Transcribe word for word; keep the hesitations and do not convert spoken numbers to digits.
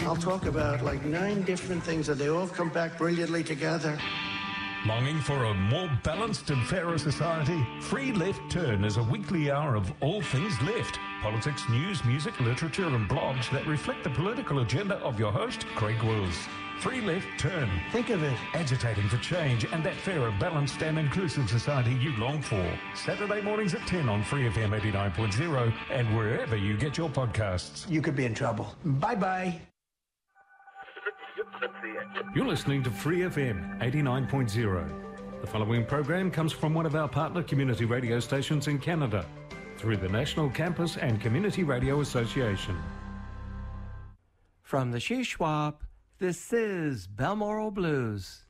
I'll talk about like nine different things and they all come back brilliantly together. Longing for a more balanced and fairer society? Free Left Turn is a weekly hour of all things left. Politics, news, music, literature and blogs that reflect the political agenda of your host, Craig Wills. Free Left Turn. Think of it. Agitating for change and that fairer, balanced and inclusive society you long for. Saturday mornings at ten on Free F M eighty-nine point zero and wherever you get your podcasts. You could be in trouble. Bye-bye. You're listening to Free F M eighty-nine point zero. The following program comes from one of our partner community radio stations in Canada through the National Campus and Community Radio Association. From the Shuswap, this is Balmoral Blues.